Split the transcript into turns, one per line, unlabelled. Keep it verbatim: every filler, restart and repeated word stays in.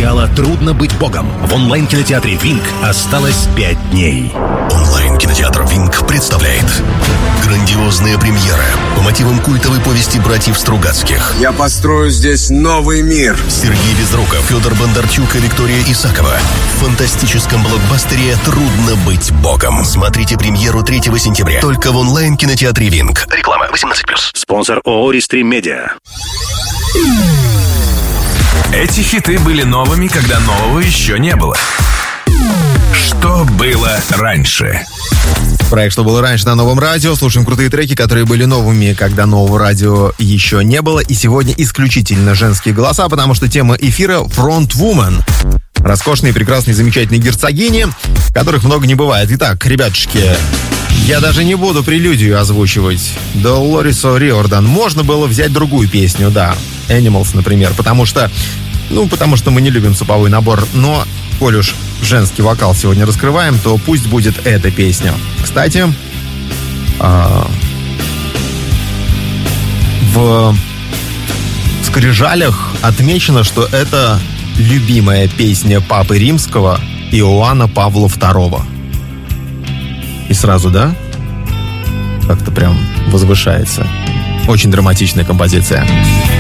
сериала «Трудно быть богом». В онлайн-кинотеатре «Винк» осталось пять дней.
Онлайн-кинотеатр «Винк» представляет грандиозная премьера по мотивам культовой повести братьев Стругацких.
Я построю здесь новый мир.
Сергей Безруков, Федор Бондарчук и Виктория Исакова в фантастическом блокбастере «Трудно быть богом». Смотрите премьеру третьего сентября только в онлайн-кинотеатре «Винк». Реклама восемнадцать плюс.
Спонсор ООО «Рестрим Медиа».
Эти хиты были новыми, когда нового еще не было. Что было раньше?
Проект «Что было раньше» на Новом радио. Слушаем крутые треки, которые были новыми, когда нового радио еще не было. И сегодня исключительно женские голоса, потому что тема эфира «Фронтвумен». Роскошные, прекрасные, замечательные герцогини, которых много не бывает. Итак, ребятушки, я даже не буду прелюдию озвучивать. Долорес О'Риордан. Можно было взять другую песню, да. Animals, например, потому что... Ну, потому что мы не любим суповой набор. Но, коль уж женский вокал сегодня раскрываем, то пусть будет эта песня. Кстати, а, в скрижалях отмечено, что это любимая песня Папы Римского Иоанна Павла второго. И сразу, да? Как-то прям возвышается. Очень драматичная композиция.